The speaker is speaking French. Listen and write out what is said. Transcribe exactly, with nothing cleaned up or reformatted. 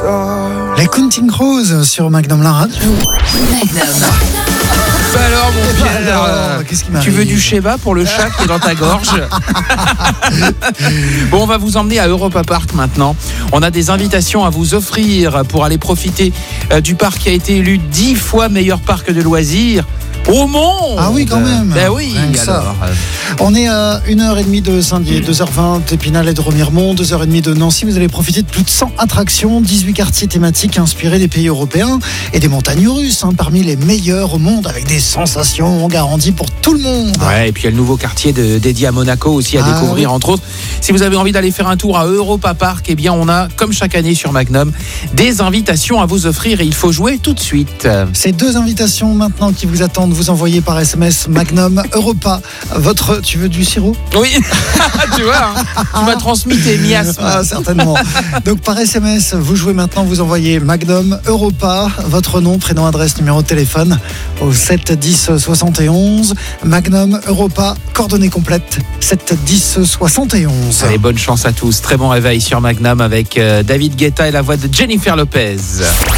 Les Counting Crows sur Magnum la radio. Magnum. Bah alors mon Bah Pierre, alors, euh, qu'est-ce qui tu m'arrive veux du Sheba pour le chat qui est dans ta gorge? Bon, on va vous emmener à Europa Park maintenant. On a des invitations à vous offrir pour aller profiter euh, du parc qui a été élu dix fois meilleur parc de loisirs au monde. Ah oui, quand même. Ben oui, Rien que ça. alors. On est à une heure trente de Saint-Dié, deux heures vingt d'Épinal et de Remiremont, deux heures trente de Nancy. Vous allez profiter de plus de cent attractions, dix-huit quartiers thématiques inspirés des pays européens et des montagnes russes, hein, parmi les meilleurs au monde, avec des sensations garanties pour tout le monde. Ouais, et puis il y a le nouveau quartier de, dédié à Monaco aussi à Ah, découvrir, oui. entre autres. Si vous avez envie d'aller faire un tour à Europa Park, eh bien on a, comme chaque année sur Magnum, des invitations à vous offrir et il faut jouer tout de suite. Ces deux invitations maintenant qui vous attendent, vous envoyez par S M S Magnum Europa. Votre, tu veux du sirop? Oui, tu vois, hein, tu m'as transmis tes miasmes. Ah, certainement. Donc par S M S, vous jouez maintenant, vous envoyez Magnum Europa, votre nom, prénom, adresse, numéro de téléphone au sept dix soixante et onze. Magnum Europa, coordonnées complètes sept dix soixante et onze. Allez, bonne chance à tous. Très bon réveil sur Magnum avec euh, David Guetta et la voix de Jennifer Lopez.